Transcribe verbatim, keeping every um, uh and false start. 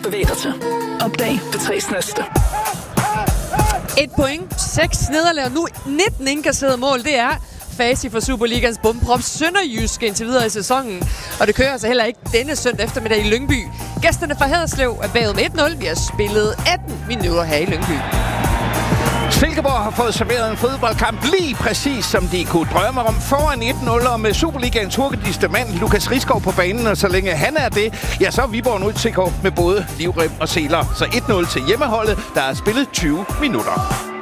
bevæge dig til. Opdag det tres næste. Et point, seks nederlag og nu nitten indkasserede mål. Det er facit for Superligans bomprop Sønderjyske indtil videre i sæsonen. Og det kører altså heller ikke denne søndag eftermiddag i Lyngby. Gæsterne fra Haderslev er bagud med et nul. Vi har spillet atten minutter her i Lyngby. Silkeborg har fået serveret en fodboldkamp lige præcis som de kunne drømme om. Foran et nul og med Superligaens hurtigste mand, Lukas Riskov, på banen. Og så længe han er det, ja, så er Viborg nu til med både livrem og seler. Så et nul til hjemmeholdet, der er spillet tyve minutter.